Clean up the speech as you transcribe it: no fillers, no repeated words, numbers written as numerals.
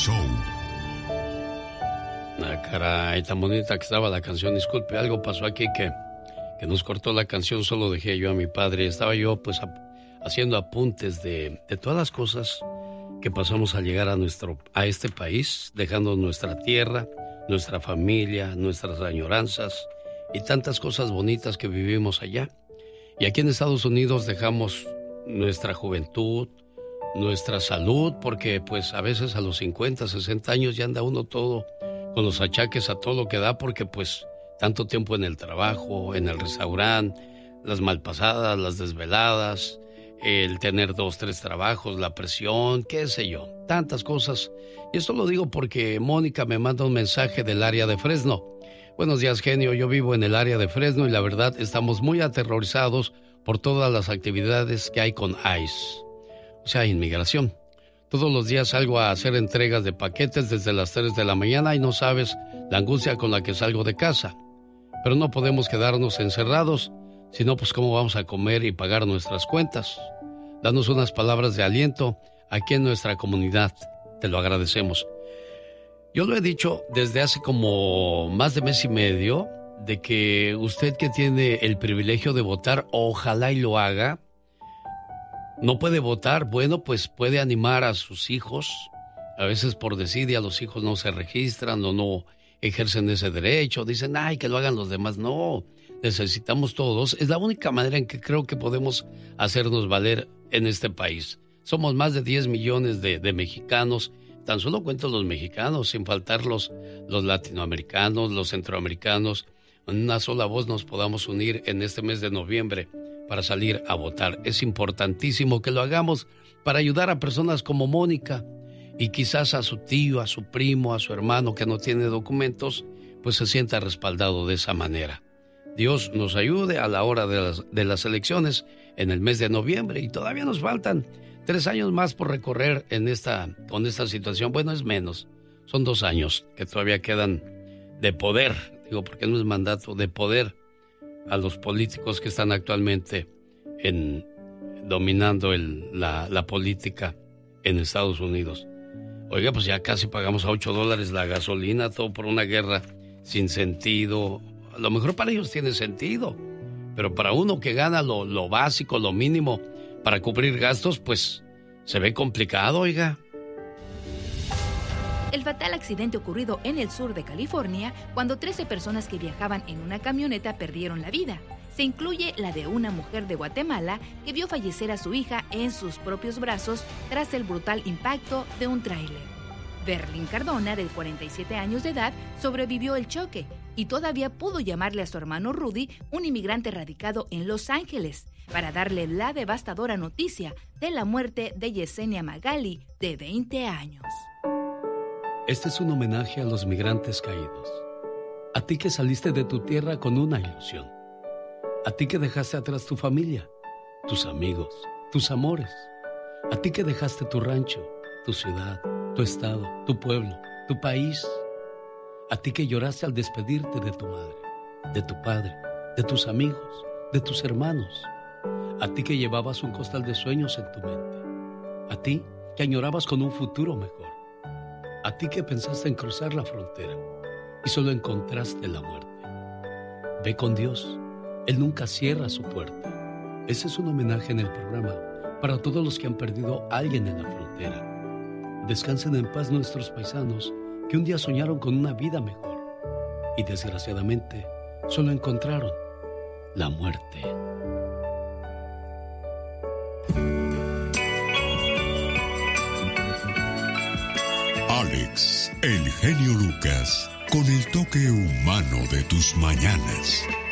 Show. Ah, caray, tan bonita que estaba la canción. Disculpe, algo pasó aquí que nos cortó la canción. Solo dejé yo a mi padre. Estaba yo pues haciendo apuntes de todas las cosas que pasamos al llegar a este país, dejando nuestra tierra, nuestra familia, nuestras añoranzas y tantas cosas bonitas que vivimos allá. Y aquí en Estados Unidos dejamos nuestra juventud, nuestra salud, porque pues a veces a los 50, 60 años ya anda uno todo con los achaques a todo lo que da, porque pues tanto tiempo en el trabajo, en el restaurante, las malpasadas, las desveladas, el tener 2, 3 trabajos, la presión, qué sé yo, tantas cosas. Y esto lo digo porque Mónica me manda un mensaje del área de Fresno. Buenos días, genio, yo vivo en el área de Fresno y la verdad estamos muy aterrorizados por todas las actividades que hay con ICE, o sea, inmigración. Todos los días salgo a hacer entregas de paquetes desde las 3 de la mañana y no sabes la angustia con la que salgo de casa. Pero no podemos quedarnos encerrados, sino pues cómo vamos a comer y pagar nuestras cuentas. Danos unas palabras de aliento aquí en nuestra comunidad. Te lo agradecemos. Yo lo he dicho desde hace como más de mes y medio, de que usted que tiene el privilegio de votar, ojalá y lo haga. No puede votar, bueno, pues puede animar a sus hijos. A veces por desidia los hijos no se registran o no ejercen ese derecho. Dicen, ay, que lo hagan los demás. No, necesitamos todos. Es la única manera en que creo que podemos hacernos valer en este país. Somos más de 10 millones de mexicanos. Tan solo cuento los mexicanos, sin faltar los latinoamericanos, los centroamericanos. En una sola voz nos podamos unir en este mes de noviembre para salir a votar. Es importantísimo que lo hagamos para ayudar a personas como Mónica y quizás a su tío, a su primo, a su hermano que no tiene documentos, pues se sienta respaldado de esa manera. Dios nos ayude a la hora de las elecciones en el mes de noviembre y todavía nos faltan 3 años más por recorrer con esta situación. Bueno, es menos, son 2 años que todavía quedan de poder, digo porque no es mandato, de poder a los políticos que están actualmente dominando la política en Estados Unidos. Oiga, pues ya casi pagamos a $8 la gasolina, todo por una guerra sin sentido. A lo mejor para ellos tiene sentido, pero para uno que gana lo básico, lo mínimo para cubrir gastos, pues se ve complicado, oiga. El fatal accidente ocurrido en el sur de California, cuando 13 personas que viajaban en una camioneta perdieron la vida. Se incluye la de una mujer de Guatemala que vio fallecer a su hija en sus propios brazos tras el brutal impacto de un tráiler. Berlín Cardona, de 47 años de edad, sobrevivió el choque y todavía pudo llamarle a su hermano Rudy, un inmigrante radicado en Los Ángeles, para darle la devastadora noticia de la muerte de Yesenia Magali, de 20 años. Este es un homenaje a los migrantes caídos. A ti que saliste de tu tierra con una ilusión. A ti que dejaste atrás tu familia, tus amigos, tus amores. A ti que dejaste tu rancho, tu ciudad, tu estado, tu pueblo, tu país. A ti que lloraste al despedirte de tu madre, de tu padre, de tus amigos, de tus hermanos. A ti que llevabas un costal de sueños en tu mente. A ti que añorabas con un futuro mejor. A ti que pensaste en cruzar la frontera y solo encontraste la muerte. Ve con Dios, Él nunca cierra su puerta. Ese es un homenaje en el programa para todos los que han perdido a alguien en la frontera. Descansen en paz nuestros paisanos que un día soñaron con una vida mejor y desgraciadamente solo encontraron la muerte. Alex, el genio Lucas, con el toque humano de tus mañanas.